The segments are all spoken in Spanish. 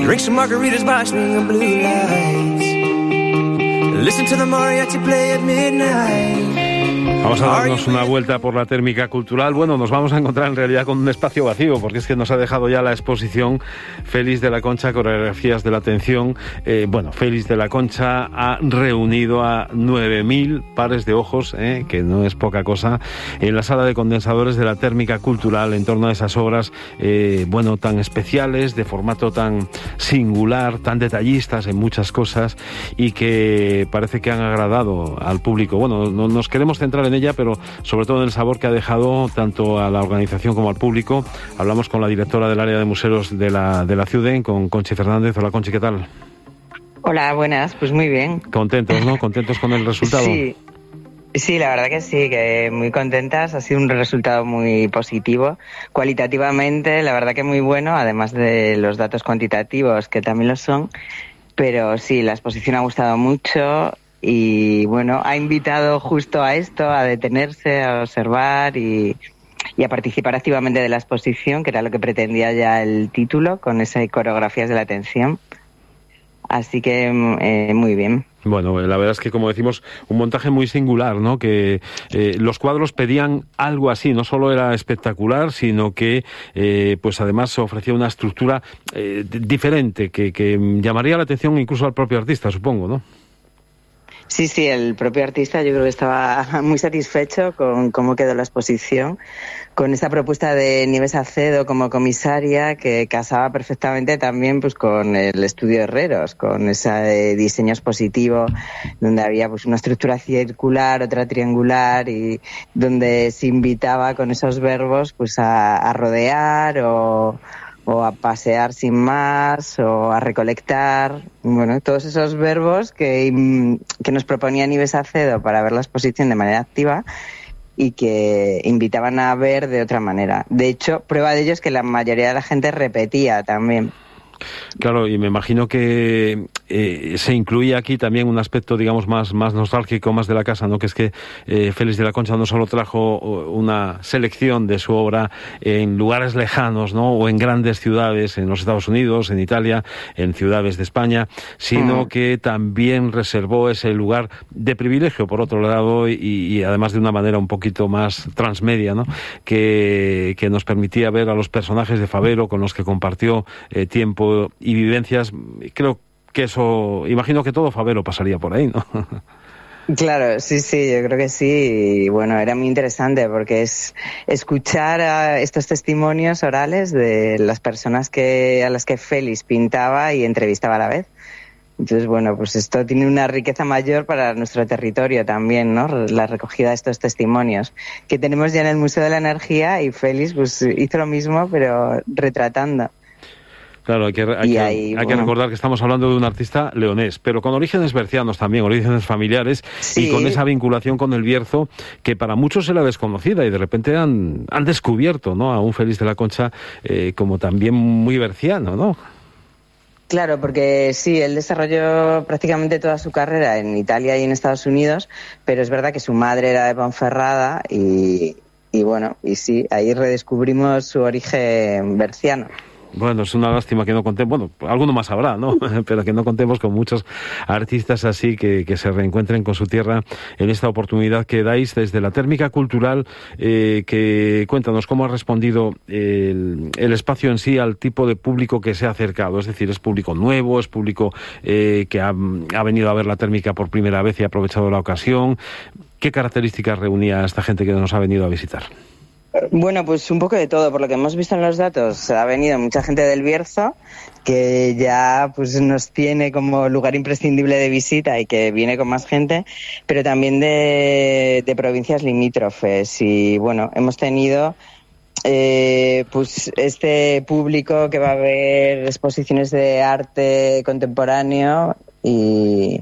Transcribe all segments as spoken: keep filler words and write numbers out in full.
Drink some margaritas by swinging blue lights. Listen to the mariachi play at midnight. Vamos a darnos una vuelta por la térmica cultural. Bueno, nos vamos a encontrar en realidad con un espacio vacío, porque es que nos ha dejado ya la exposición Félix de la Concha, coreografías de la atención. Eh, bueno, Félix de la Concha ha reunido a nueve mil pares de ojos, eh, que no es poca cosa, en la sala de condensadores de la térmica cultural en torno a esas obras, eh, bueno, tan especiales, de formato tan singular, tan detallistas en muchas cosas, y que parece que han agradado al público. Bueno, no, nos queremos centrar en ella, pero sobre todo en el sabor que ha dejado tanto a la organización como al público. Hablamos con la directora del área de museos de la, de la Ciuden, con Conchi Fernández. Hola, Conchi, ¿qué tal? Hola, buenas, pues muy bien. Contentos, ¿no? Contentos con el resultado. Sí, sí, la verdad que sí, que muy contentas. Ha sido un resultado muy positivo. Cualitativamente, la verdad que muy bueno, además de los datos cuantitativos, que también lo son. Pero sí, la exposición ha gustado mucho. Y bueno, ha invitado justo a esto, a detenerse, a observar y, y a participar activamente de la exposición, que era lo que pretendía ya el título, con esas coreografías de la atención. Así que eh, muy bien. Bueno, la verdad es que, como decimos, un montaje muy singular, ¿no? Que eh, los cuadros pedían algo así, no solo era espectacular, sino que, eh, pues además se ofrecía una estructura eh, diferente, que, que llamaría la atención incluso al propio artista, supongo, ¿no? Sí, sí, el propio artista yo creo que estaba muy satisfecho con cómo quedó la exposición, con esta propuesta de Nieves Acedo como comisaria, que casaba perfectamente también pues con el estudio Herreros, con ese diseño expositivo donde había pues una estructura circular, otra triangular, y donde se invitaba con esos verbos pues a, a rodear o... o a pasear sin más, o a recolectar, bueno, todos esos verbos que, que nos proponía Nieves Acedo para ver la exposición de manera activa y que invitaban a ver de otra manera. De hecho, prueba de ello es que la mayoría de la gente repetía también. Claro, y me imagino que eh, se incluye aquí también un aspecto, digamos, más, más nostálgico, más de la casa, ¿no? Que es que eh, Félix de la Concha no solo trajo una selección de su obra en lugares lejanos, ¿no? O en grandes ciudades, en los Estados Unidos, en Italia, en ciudades de España, sino mm. que también reservó ese lugar de privilegio, por otro lado, y, y además de una manera un poquito más transmedia, ¿no? Que, que nos permitía ver a los personajes de Fabero con los que compartió eh, tiempo y vivencias. Creo que eso, imagino que todo Fabero pasaría por ahí, ¿no? Claro, sí, sí, yo creo que sí. Y bueno, era muy interesante porque es escuchar a estos testimonios orales de las personas que a las que Félix pintaba y entrevistaba a la vez. Entonces, bueno, pues esto tiene una riqueza mayor para nuestro territorio también, ¿no? La recogida de estos testimonios que tenemos ya en el Museo de la Energía, y Félix pues hizo lo mismo, pero retratando. Claro, hay que, hay, que, ahí, hay bueno. que recordar que estamos hablando de un artista leonés, pero con orígenes bercianos también, orígenes familiares, sí. Y con esa vinculación con el Bierzo que para muchos era desconocida, y de repente han, han descubierto, ¿no?, a un Félix de la Concha eh, como también muy berciano, ¿no? Claro, porque sí, él desarrolló prácticamente toda su carrera en Italia y en Estados Unidos, pero es verdad que su madre era de Ponferrada y, y bueno, y sí, ahí redescubrimos su origen berciano. Bueno, es una lástima que no contemos, bueno, alguno más habrá, ¿no? Pero que no contemos con muchos artistas así que, que se reencuentren con su tierra en esta oportunidad que dais desde la térmica cultural. Eh, que cuéntanos cómo ha respondido el, el espacio en sí al tipo de público que se ha acercado. Es decir, ¿es público nuevo? ¿Es público eh, que ha, ha venido a ver la térmica por primera vez y ha aprovechado la ocasión? ¿Qué características reunía a esta gente que nos ha venido a visitar? Bueno, pues un poco de todo. Por lo que hemos visto en los datos, ha venido mucha gente del Bierzo, que ya pues nos tiene como lugar imprescindible de visita y que viene con más gente, pero también de, de provincias limítrofes. Y bueno, hemos tenido eh, pues este público que va a ver exposiciones de arte contemporáneo y...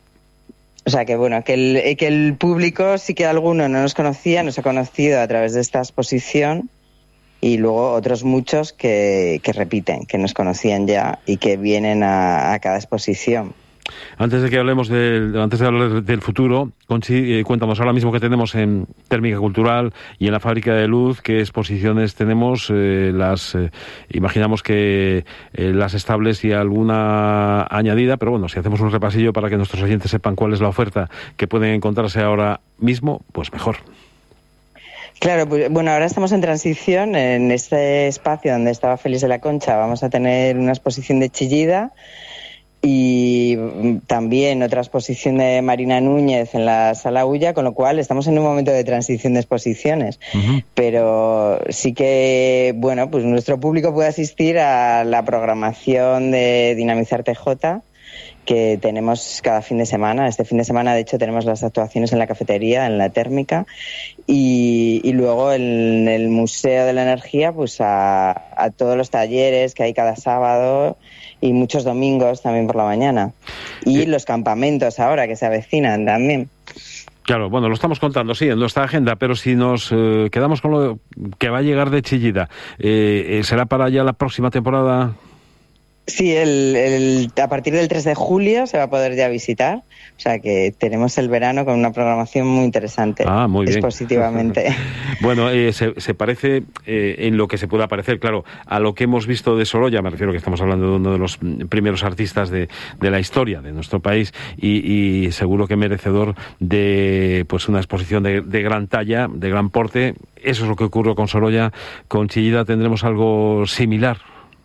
O sea, que bueno, que el, que el público sí que alguno no nos conocía, nos ha conocido a través de esta exposición, y luego otros muchos que, que repiten, que nos conocían ya y que vienen a, a cada exposición. Antes de que hablemos del, antes de hablar del futuro, Conchi, eh, cuéntanos ahora mismo qué tenemos en Térmica Cultural y en la Fábrica de Luz, qué exposiciones tenemos, eh, las eh, imaginamos que eh, las estables y alguna añadida, pero bueno, si hacemos un repasillo para que nuestros oyentes sepan cuál es la oferta que pueden encontrarse ahora mismo, pues mejor. Claro, pues, bueno, ahora estamos en transición. En este espacio donde estaba Félix de la Concha vamos a tener una exposición de Chillida y también otra exposición de Marina Núñez en la Sala Ulla, con lo cual estamos en un momento de transición de exposiciones. Uh-huh. Pero sí que, bueno, pues nuestro público puede asistir a la programación de Dinamizar T J, que tenemos cada fin de semana. Este fin de semana, de hecho, tenemos las actuaciones en la cafetería, en la Térmica, y, y luego en el Museo de la Energía, pues a, a todos los talleres que hay cada sábado y muchos domingos también por la mañana. Y los campamentos ahora que se avecinan también. Claro, bueno, lo estamos contando, sí, en nuestra agenda, pero si nos eh, quedamos con lo que va a llegar de Chillida, eh, ¿será para ya la próxima temporada? Sí, el, el, a partir del tres de julio se va a poder ya visitar, o sea que tenemos el verano con una programación muy interesante. Ah, muy bien. Expositivamente. Bueno, eh, se, se parece eh, en lo que se pueda parecer, claro, a lo que hemos visto de Sorolla. Me refiero que estamos hablando de uno de los primeros artistas de, de la historia de nuestro país y, y seguro que merecedor de pues una exposición de, de gran talla, de gran porte. Eso es lo que ocurrió con Sorolla. Con Chillida tendremos algo similar.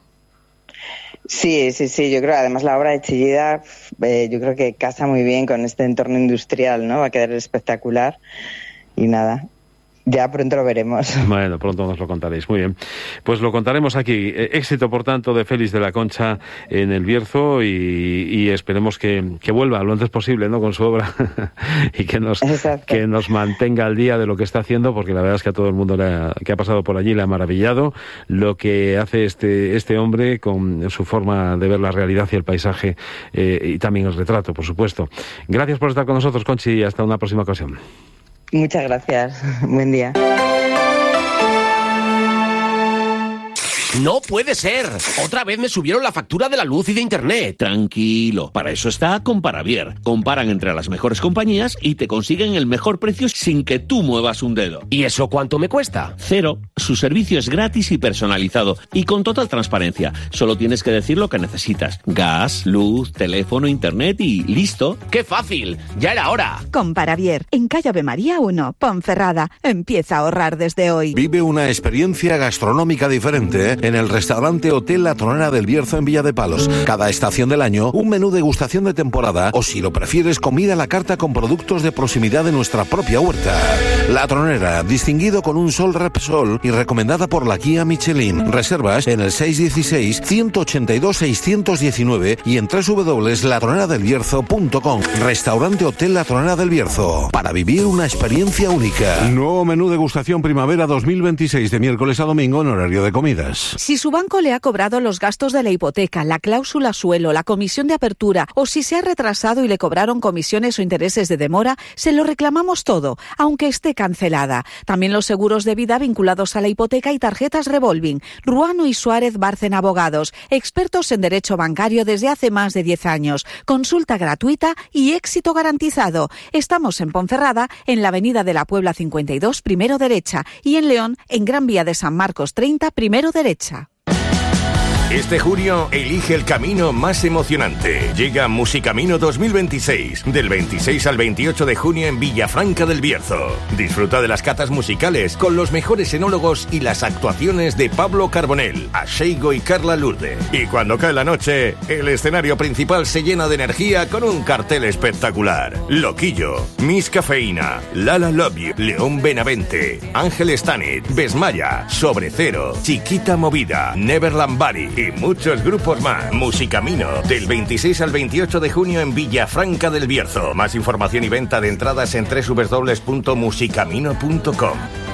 Sí, sí, sí, yo creo, además la obra de Chillida, eh, yo creo que casa muy bien con este entorno industrial, ¿no? Va a quedar espectacular y nada, ya pronto lo veremos. Bueno, pronto nos lo contaréis, muy bien. Pues lo contaremos aquí. Eh, éxito, por tanto, de Félix de la Concha en El Bierzo y, y esperemos que, que vuelva lo antes posible, ¿no?, con su obra y que nos, que nos mantenga al día de lo que está haciendo, porque la verdad es que a todo el mundo le ha, que ha pasado por allí le ha maravillado lo que hace este, este hombre con su forma de ver la realidad y el paisaje eh, y también el retrato, por supuesto. Gracias por estar con nosotros, Conchi, y hasta una próxima ocasión. Muchas gracias. Buen día. ¡No puede ser! Otra vez me subieron la factura de la luz y de internet. Tranquilo, para eso está Comparavier. Comparan entre las mejores compañías y te consiguen el mejor precio sin que tú muevas un dedo. ¿Y eso cuánto me cuesta? Cero. Su servicio es gratis y personalizado y con total transparencia. Solo tienes que decir lo que necesitas. Gas, luz, teléfono, internet y listo. ¡Qué fácil! ¡Ya era hora! Comparavier, en calle Ave María uno, Ponferrada. Empieza a ahorrar desde hoy. Vive una experiencia gastronómica diferente, ¿eh? En el restaurante Hotel La Tronera del Bierzo en Villa de Palos. Cada estación del año, un menú degustación de temporada o, si lo prefieres, comida a la carta con productos de proximidad de nuestra propia huerta. La Tronera, distinguido con un Sol Repsol y recomendada por la guía Michelin. Reservas en el seis uno seis, uno ocho dos, seis uno nueve y en doble u doble u doble u punto la tronera del bierzo punto com. Restaurante Hotel La Tronera del Bierzo. Para vivir una experiencia única. Nuevo menú degustación primavera dos mil veintiséis de miércoles a domingo en horario de comidas. Si su banco le ha cobrado los gastos de la hipoteca, la cláusula suelo, la comisión de apertura o si se ha retrasado y le cobraron comisiones o intereses de demora, se lo reclamamos todo, aunque esté cancelada. También los seguros de vida vinculados a la hipoteca y tarjetas revolving. Ruano y Suárez Bárcena Abogados, expertos en derecho bancario desde hace más de diez años. Consulta gratuita y éxito garantizado. Estamos en Ponferrada, en la Avenida de la Puebla cincuenta y dos, primero derecha, y en León, en Gran Vía de San Marcos treinta, primero derecha. Este junio elige el camino más emocionante. Llega Musicamino dos mil veintiséis, del veintiséis al veintiocho de junio en Villafranca del Bierzo. Disfruta de las catas musicales con los mejores enólogos y las actuaciones de Pablo Carbonell, Asheigo y Carla Lourdes. Y cuando cae la noche, el escenario principal se llena de energía con un cartel espectacular. Loquillo, Miss Cafeína, Lala Love You, León Benavente, Ángel Stanit, Besmaya, Sobre Cero, Chiquita Movida, Neverland Bari y muchos grupos más. Musicamino, del veintiséis al veintiocho de junio en Villafranca del Bierzo. Más información y venta de entradas en doble u doble u doble u punto musicamino punto com.